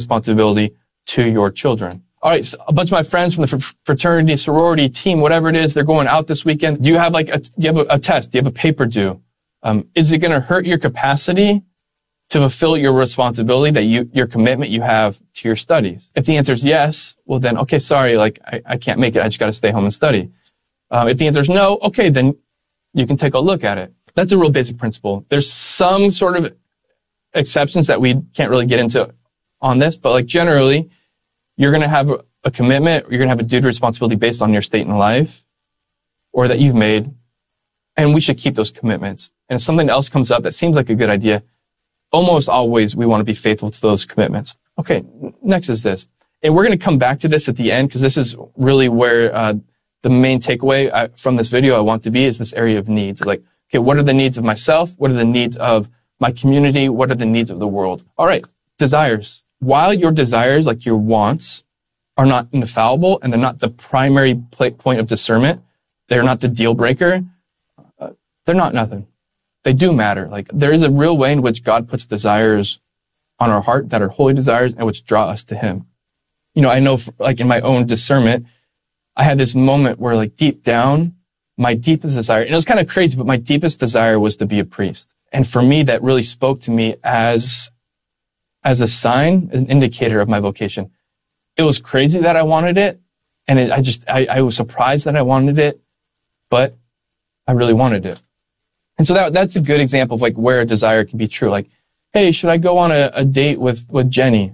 responsibility to your children. All right, so a bunch of my friends from the fraternity, sorority, team, whatever it is, they're going out this weekend. Do you have a test? Do you have a paper due? Is it going to hurt your capacity to fulfill your responsibility your commitment you have to your studies? If the answer is yes, well then, okay, sorry, I can't make it. I just got to stay home and study. If the answer is no, okay, then you can take a look at it. That's a real basic principle. There's some sort of exceptions that we can't really get into on this, but generally, you're going to have a commitment, you're going to have a duty responsibility based on your state in life or that you've made, and we should keep those commitments. And if something else comes up that seems like a good idea, almost always we want to be faithful to those commitments. Okay, next is this. And we're going to come back to this at the end because this is really where the main takeaway from this video I want to be is this area of needs. Like, okay, what are the needs of myself? What are the needs of my community? What are the needs of the world? All right, desires. While your desires, like your wants, are not infallible and they're not the primary point of discernment, they're not the deal breaker, they're not nothing. They do matter. Like there is a real way in which God puts desires on our heart that are holy desires and which draw us to Him. I know in my own discernment, I had this moment where deep down, my deepest desire, and it was kind of crazy, but my deepest desire was to be a priest. And for me, that really spoke to me as a sign, an indicator of my vocation. It was crazy that I wanted it. And I was surprised that I wanted it, but I really wanted it. And so that's a good example of where a desire can be true. Hey, should I go on a date with Jenny?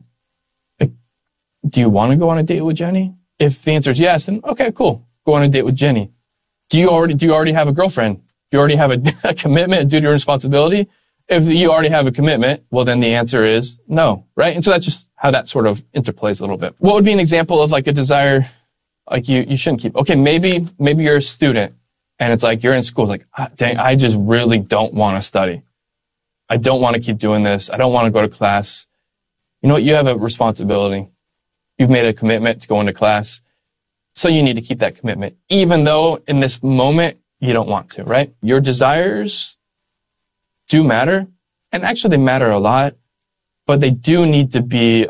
Do you want to go on a date with Jenny? If the answer is yes, then okay, cool. Go on a date with Jenny. Do you already have a girlfriend? Do you already have a commitment, a duty, or responsibility? If you already have a commitment, well, then the answer is no, right? And so that's just how that sort of interplays a little bit. What would be an example of a desire you shouldn't keep? Okay, maybe you're a student and it's you're in school, dang, I just really don't want to study. I don't want to keep doing this. I don't want to go to class. You know what? You have a responsibility. You've made a commitment to go into class. So you need to keep that commitment, even though in this moment you don't want to, right? Your desires do matter, and actually they matter a lot, but they do need to be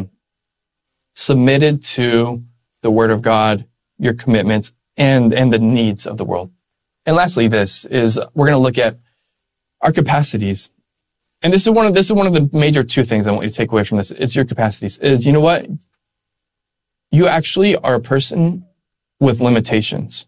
submitted to the Word of God, your commitments, and the needs of the world. And lastly, we're going to look at our capacities. And this is one of the major two things I want you to take away from this. It's your capacities. Is, you know what? You actually are a person with limitations.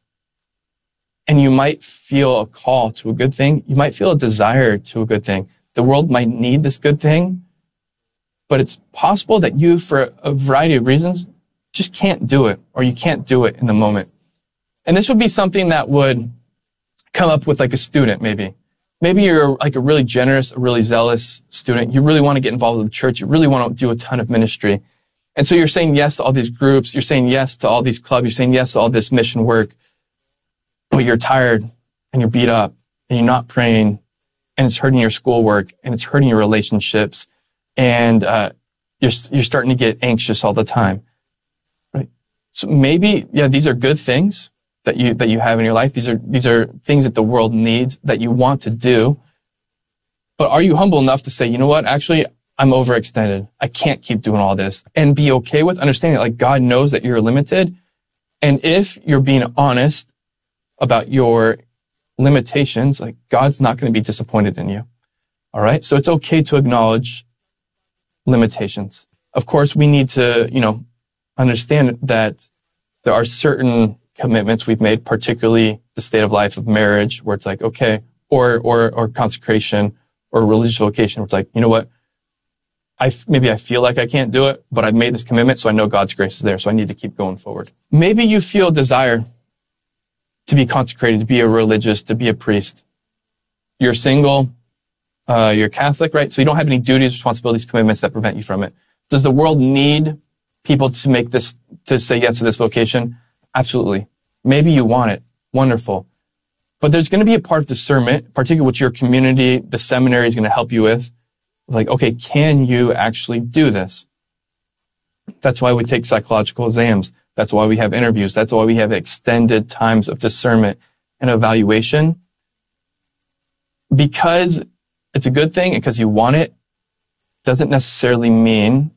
And you might feel a call to a good thing. You might feel a desire to a good thing. The world might need this good thing, but it's possible that you, for a variety of reasons, just can't do it, or you can't do it in the moment. And this would be something that would come up with a student, maybe. Maybe you're a really generous, a really zealous student. You really want to get involved with the church. You really want to do a ton of ministry. And so you're saying yes to all these groups. You're saying yes to all these clubs. You're saying yes to all this mission work. But you're tired and you're beat up and you're not praying and it's hurting your schoolwork and it's hurting your relationships and you're starting to get anxious all the time, right? So maybe, these are good things that you have in your life. These are things that the world needs that you want to do. But are you humble enough to say, you know what? Actually, I'm overextended. I can't keep doing all this, and be okay with understanding that God knows that you're limited. And if you're being honest about your limitations, God's not going to be disappointed in you. All right. So it's okay to acknowledge limitations. Of course, we need to, understand that there are certain commitments we've made, particularly the state of life of marriage, where it's okay, or consecration or religious vocation, where it's you know what? Maybe I feel like I can't do it, but I've made this commitment, so I know God's grace is there, so I need to keep going forward. Maybe you feel desire to be consecrated, to be a religious, to be a priest. You're single, you're Catholic, right? So you don't have any duties, responsibilities, commitments that prevent you from it. Does the world need people to say yes to this vocation? Absolutely. Maybe you want it. Wonderful. But there's going to be a part of discernment, particularly what your community, the seminary is going to help you with. Okay, can you actually do this? That's why we take psychological exams. That's why we have interviews. That's why we have extended times of discernment and evaluation. Because it's a good thing and because you want it, doesn't necessarily mean